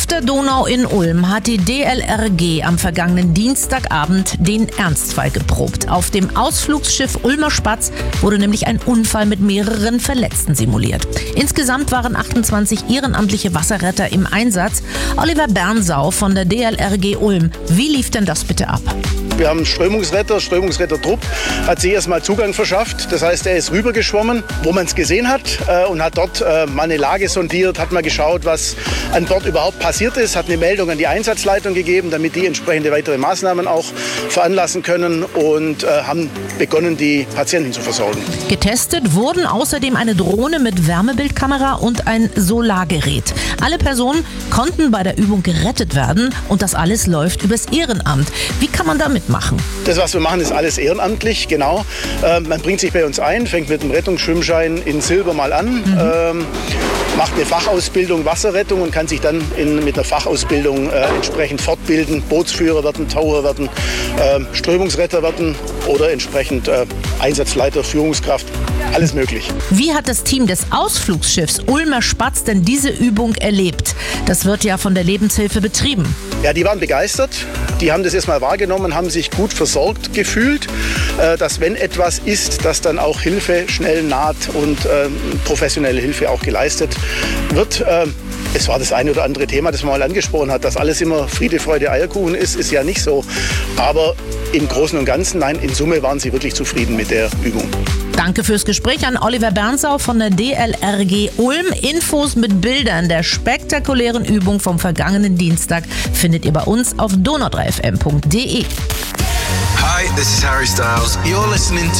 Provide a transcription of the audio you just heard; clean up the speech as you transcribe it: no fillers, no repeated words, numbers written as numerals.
Auf der Donau in Ulm hat die DLRG am vergangenen Dienstagabend den Ernstfall geprobt. Auf dem Ausflugsschiff Ulmer Spatz wurde nämlich ein Unfall mit mehreren Verletzten simuliert. Insgesamt waren 28 ehrenamtliche Wasserretter im Einsatz. Oliver Bernsau von der DLRG Ulm. Wie lief denn das bitte ab? Wir haben einen Strömungsrettertrupp, hat sich erstmal Zugang verschafft. Das heißt, er ist rübergeschwommen, wo man es gesehen hat und hat dort mal eine Lage sondiert, hat mal geschaut, was an Bord überhaupt passiert ist, hat eine Meldung an die Einsatzleitung gegeben, damit die entsprechende weitere Maßnahmen auch veranlassen können und haben begonnen, die Patienten zu versorgen. Getestet wurden außerdem eine Drohne mit Wärmebildkamera und ein Solargerät. Alle Personen konnten bei der Übung gerettet werden und das alles läuft übers Ehrenamt. Wie kann man damit machen? Das, was wir machen, ist alles ehrenamtlich, genau. Man bringt sich bei uns ein, fängt mit einem Rettungsschwimmschein in Silber mal an, macht eine Fachausbildung Wasserrettung und kann sich dann mit einer Fachausbildung entsprechend fortbilden. Bootsführer werden, Taucher werden, Strömungsretter werden oder entsprechend Einsatzleiter, Führungskraft. Alles möglich. Wie hat das Team des Ausflugsschiffs Ulmer Spatz denn diese Übung erlebt? Das wird ja von der Lebenshilfe betrieben. Ja, die waren begeistert. Die haben das erstmal wahrgenommen, haben sich gut versorgt gefühlt, dass wenn etwas ist, dass dann auch Hilfe schnell naht und professionelle Hilfe auch geleistet wird. Es war das eine oder andere Thema, das man mal angesprochen hat, dass alles immer Friede, Freude, Eierkuchen ist ja nicht so. Aber im Großen und Ganzen, nein, in Summe waren sie wirklich zufrieden mit der Übung. Danke fürs Gespräch an Oliver Bernsau von der DLRG Ulm. Infos mit Bildern der spektakulären Übung vom vergangenen Dienstag findet ihr bei uns auf donau3fm.de. Hi, this is Harry Styles. You're listening